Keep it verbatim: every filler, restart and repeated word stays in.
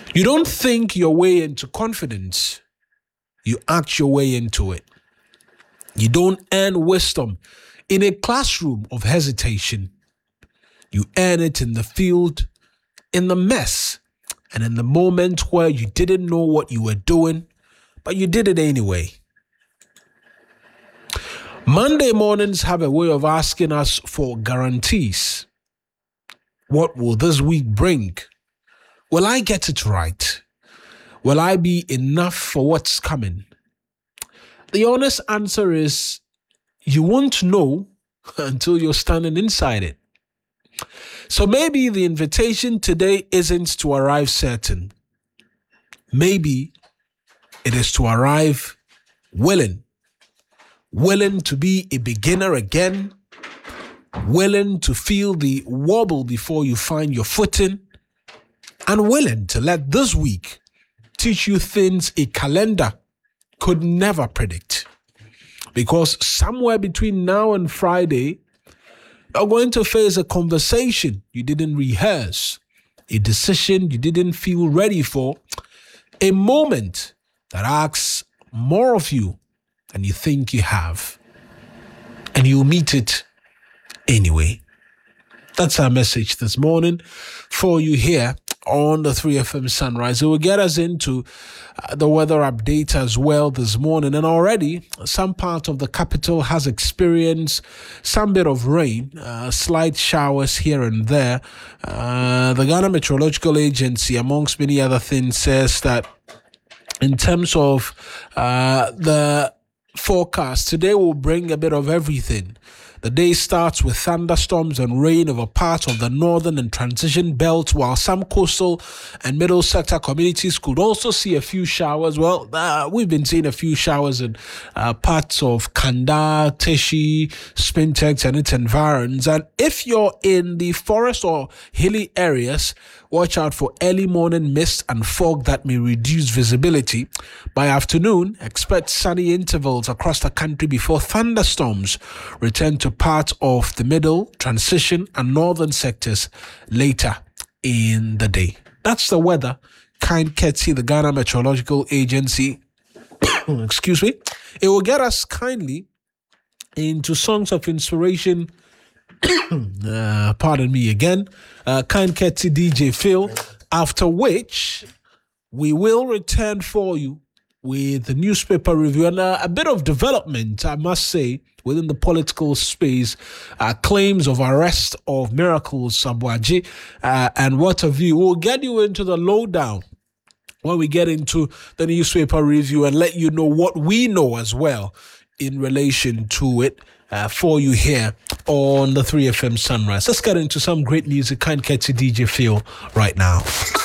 You don't think your way into confidence. You act your way into it. You don't earn wisdom in a classroom of hesitation. You earn it in the field, in the mess, and in the moment where you didn't know what you were doing, but you did it anyway. Monday mornings have a way of asking us for guarantees. What will this week bring? Will I get it right? Will I be enough for what's coming? The honest answer is you won't know until you're standing inside it. So maybe the invitation today isn't to arrive certain. Maybe it is to arrive willing. Willing to be a beginner again. Willing to feel the wobble before you find your footing. And willing to let this week teach you things a calendar could never predict. Because somewhere between now and Friday, you're going to face a conversation you didn't rehearse, a decision you didn't feel ready for, a moment that asks more of you than you think you have. And you'll meet it anyway. That's our message this morning for you here on the three F M Sunrise. It will get us into uh, the weather update as well this morning. And already some part of the capital has experienced some bit of rain, uh, slight showers here and there. Uh, the Ghana Meteorological Agency, amongst many other things, says that in terms of uh, the forecast, today will bring a bit of everything. The day starts with thunderstorms and rain over parts of the northern and transition belt, while some coastal and middle sector communities could also see a few showers. Well, uh, we've been seeing a few showers in uh, parts of Kanda, Teshi, Spintex and its environs. And if you're in the forest or hilly areas, watch out for early morning mist and fog that may reduce visibility. By afternoon, expect sunny intervals across the country before thunderstorms return to parts of the middle, transition, and northern sectors later in the day. That's the weather. Kind courtesy the Ghana Meteorological Agency. Excuse me. It will get us kindly into songs of inspiration. uh, pardon me again. Uh, kind courtesy D J Phil. After which, we will return for you with the newspaper review and uh, a bit of development, I must say, within the political space. Uh, claims of arrest of Miracles Sabwaji uh, and what have you. We'll get you into the lowdown when we get into the newspaper review and let you know what we know as well in relation to it uh, for you here on the three F M Sunrise. Let's get into some great music. Kind catchy D J Phil right now.